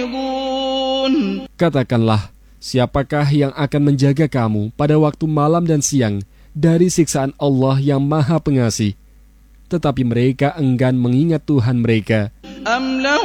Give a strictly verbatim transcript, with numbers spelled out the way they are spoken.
Katakanlah, siapakah yang akan menjaga kamu pada waktu malam dan siang dari siksaan Allah yang Maha Pengasih? Tetapi mereka enggan mengingat Tuhan mereka.